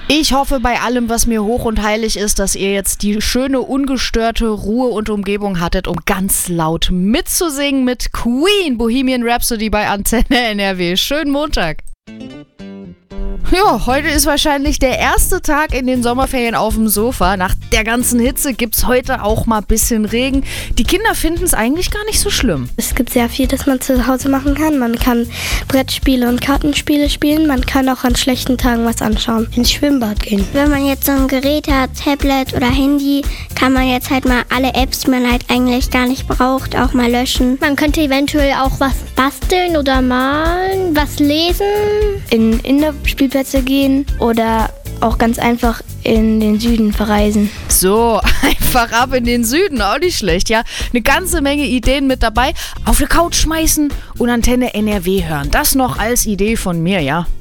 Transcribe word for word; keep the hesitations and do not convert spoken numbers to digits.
Ich hoffe bei allem, was mir hoch und heilig ist, dass ihr jetzt die schöne, ungestörte Ruhe und Umgebung hattet, um ganz laut mitzusingen mit Queen, Bohemian Rhapsody bei Antenne N R W. Schönen Montag. Ja, heute ist wahrscheinlich der erste Tag in den Sommerferien auf dem Sofa. Nach der ganzen Hitze gibt's heute auch mal ein bisschen Regen. Die Kinder finden es eigentlich gar nicht so schlimm. Es gibt sehr viel, das man zu Hause machen kann. Man kann Brettspiele und Kartenspiele spielen. Man kann auch an schlechten Tagen was anschauen. Ins Schwimmbad gehen. Wenn man jetzt so ein Gerät hat, Tablet oder Handy, kann man jetzt halt mal alle Apps, die man halt eigentlich gar nicht braucht, auch mal löschen. Man könnte eventuell auch was basteln oder malen, was lesen. In Indoor-Spielplätze gehen oder auch ganz einfach in den Süden verreisen. So, einfach ab in den Süden, auch nicht schlecht, ja. Eine ganze Menge Ideen mit dabei. Auf die Couch schmeißen und Antenne N R W hören. Das noch als Idee von mir, ja.